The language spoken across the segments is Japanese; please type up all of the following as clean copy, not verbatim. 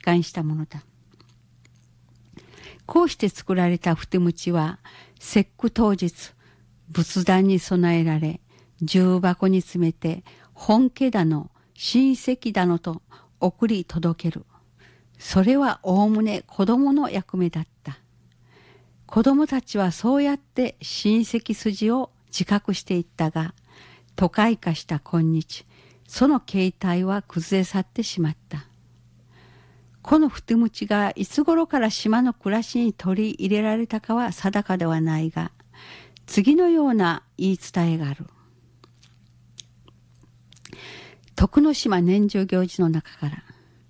感したものだ。こうして作られたふてむちは節句当日仏壇に備えられ、重箱に詰めて本家だの親戚だのと送り届ける。それはおおむね子供の役目だった。子供たちはそうやって親戚筋を自覚していったが、都会化した今日、その形態は崩れ去ってしまった。このふてむちがいつ頃から島の暮らしに取り入れられたかは定かではないが、次のような言い伝えがある。徳之島年中行事の中から、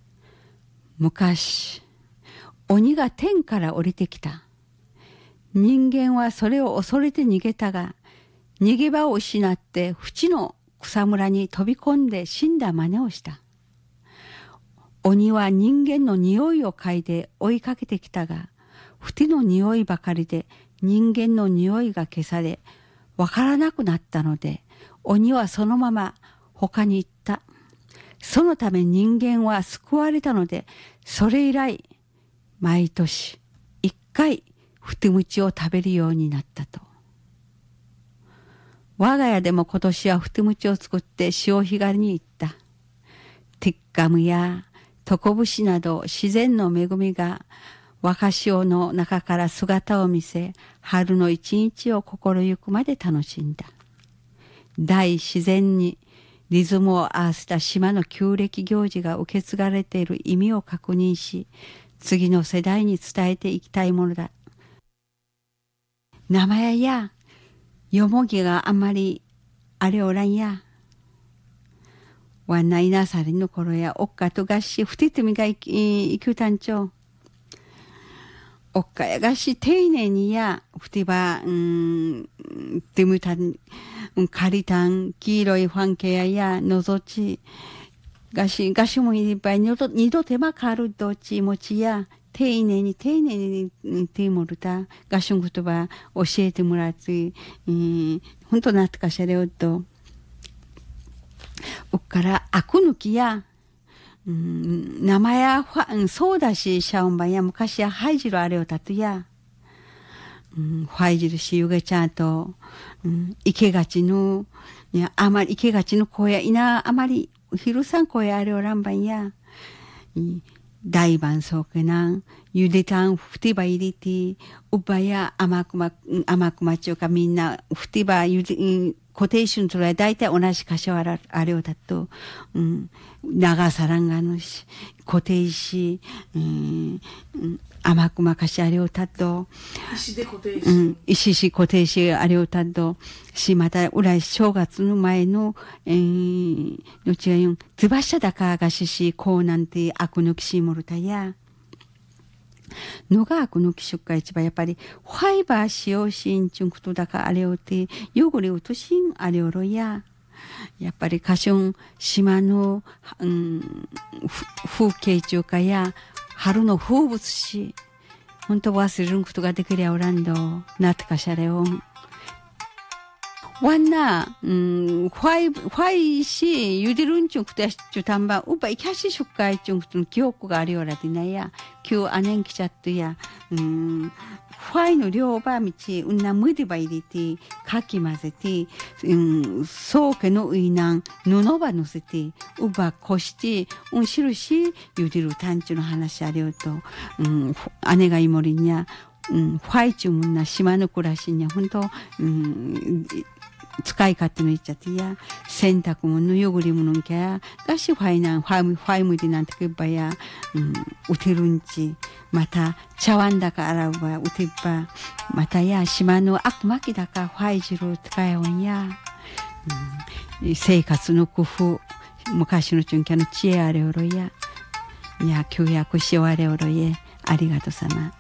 昔、鬼が天から降りてきた。人間はそれを恐れて逃げたが、逃げ場を失って淵の草むらに飛び込んで死んだ真似をした。鬼は人間の匂いを嗅いで追いかけてきたが、淵の匂いばかりで人間の匂いが消され、わからなくなったので、鬼はそのまま他に行った。そのため人間は救われたので、それ以来、毎年1回、ふてむちを食べるようになったと。我が家でも今年はふてむちを作って潮干狩りに行った。ティッカムやトコブシなど自然の恵みが若潮の中から姿を見せ、春の一日を心ゆくまで楽しんだ。大自然にリズムを合わせた島の旧暦行事が受け継がれている意味を確認し、次の世代に伝えていきたいものだ。生屋やよもぎがあんまりあれおらんや。わんないなさりの頃やおっかとがしふててみがいくたんちょ。おっかやがし丁寧にやふてばてむたんかりたん黄色いファンケやのぞちがしもいっぱい二度手間かるどちもちや丁寧にテーモルタがしん言葉教えてもらって本当なってかしゃれよとおっからあくぬきや名前やそうだしシャオンバンや昔やハイジルあれをたとやファイジルしゆげちゃんといけがちのあまりいけがちの子やいなあまり昼さん子やあれをらんばんや大番そうけなんゆでたんふてば入れてうばや甘くまちゅうかみんなふてばゆで固定種とは大体同じ柏あれをだと長さらんがのし固定し甘くまかしあれをたと石で固定し石し固定しあれをたとしまたうらい正月の前のどちらよんずばしゃだかがしこうなんてあくぬきしもるたやのがあくぬきしゅっか一番やっぱりファイバー使用しんちゅんことだかあれをてよごりうとしんあれおろややっぱりかしょん島の、風景中華や春の風物詩本当忘れることができりゃおらんどなってかしゃれおんわんなファイしゆでるんちゅんくとやしちゅたんばうばいきゃししゅっかいちゅんくとの記憶がありおらでなやきゅうあねんきちゃっとやファイの両ば道なむでば入れてかき混ぜてそうけのういなん布ばのせてうばこしてしるしゆでるたんちゅの話ありよと姉がいもりにゃファイチュムな島の暮らしにゃほんと使い勝手のいっちゃってや洗濯物よぐりものんきゃがしファイムでなんてけばやうてるんちまた茶碗だか洗うばうてばまたや島のあくまきだかファイジル使えおんや生活の工夫昔のちゅんきゃの知恵あれおろやいや旧約しおあれおろえありがとさま